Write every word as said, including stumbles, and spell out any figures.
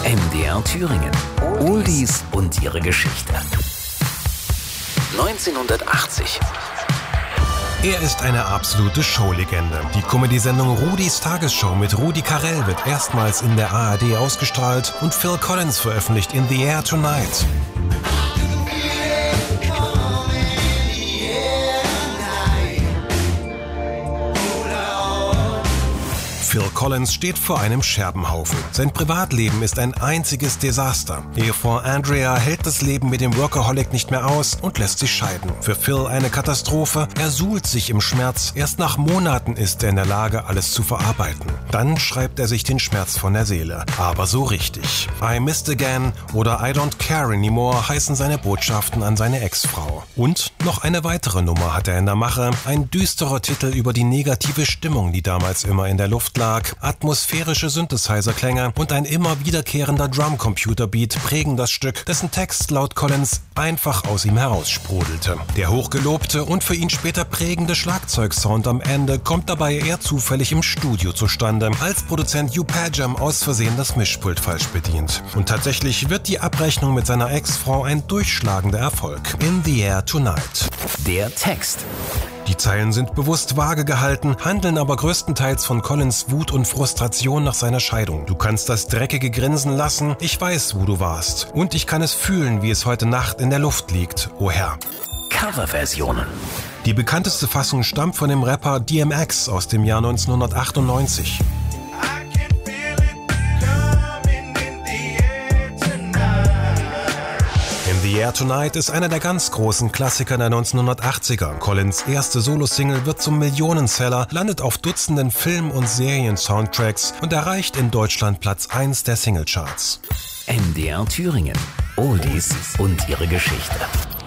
M D R Thüringen. Oldies und ihre Geschichte. neunzehnhundertachtzig. Er ist eine absolute Showlegende. Die Comedy-Sendung Rudis Tagesshow mit Rudi Carrell wird erstmals in der A R D ausgestrahlt und Phil Collins veröffentlicht In the Air Tonight. Phil Collins steht vor einem Scherbenhaufen. Sein Privatleben ist ein einziges Desaster. Ehefrau Andrea hält das Leben mit dem Workaholic nicht mehr aus und lässt sich scheiden. Für Phil eine Katastrophe. Er suhlt sich im Schmerz. Erst nach Monaten ist er in der Lage, alles zu verarbeiten. Dann schreibt er sich den Schmerz von der Seele. Aber so richtig. I missed again oder I don't care anymore heißen seine Botschaften an seine Ex-Frau. Und noch eine weitere Nummer hat er in der Mache. Ein düsterer Titel über die negative Stimmung, die damals immer in der Luft lag. Atmosphärische Synthesizer-Klänge und ein immer wiederkehrender Drum-Computer-Beat prägen das Stück, dessen Text laut Collins einfach aus ihm heraussprudelte. Der hochgelobte und für ihn später prägende Schlagzeugsound am Ende kommt dabei eher zufällig im Studio zustande, als Produzent Hugh Padgham aus Versehen das Mischpult falsch bedient. Und tatsächlich wird die Abrechnung mit seiner Ex-Frau ein durchschlagender Erfolg. In the Air Tonight. Der Text. Die Zeilen sind bewusst vage gehalten, handeln aber größtenteils von Collins Wut und Frustration nach seiner Scheidung. Du kannst das dreckige Grinsen lassen, ich weiß, wo du warst. Und ich kann es fühlen, wie es heute Nacht in der Luft liegt, o Herr. Coverversionen. Die bekannteste Fassung stammt von dem Rapper D M X aus dem Jahr neunzehnhundertachtundneunzig. In the Air Tonight ist einer der ganz großen Klassiker der neunzehnhundertachtziger. Collins erste Solo-Single wird zum Millionenseller, landet auf Dutzenden Film- und Serien-Soundtracks und erreicht in Deutschland Platz eins der Singlecharts. M D R Thüringen. Oldies und ihre Geschichte.